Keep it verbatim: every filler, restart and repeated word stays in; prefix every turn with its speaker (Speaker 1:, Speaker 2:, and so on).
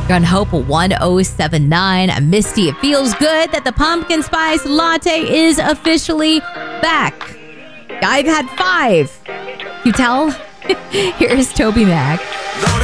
Speaker 1: You're on Hope one oh seven point nine. I'm Misty. It feels good that the pumpkin spice latte is officially back. I've had five. You tell? Here's Toby Mac.